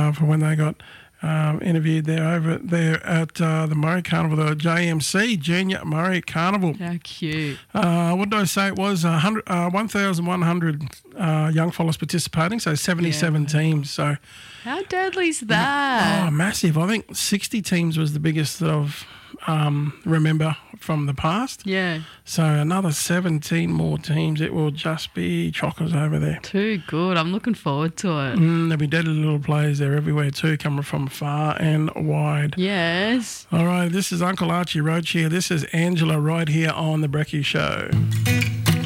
for when they got interviewed there over there at the Murray Carnival, the JMC, Junior Murray Carnival. How cute. What did I say? It was 1,100 young followers participating, so 77 teams. So How deadly's that? Oh, massive. I think 60 teams was the biggest that I've remember from the past. Yeah. So another 17 more teams. It will just be chockers over there. Too good. I'm looking forward to it. There'll be deadly little players there everywhere too, coming from far and wide. Yes. All right, this is Uncle Archie Roach here. This is Angela right here on The Brekkie Show.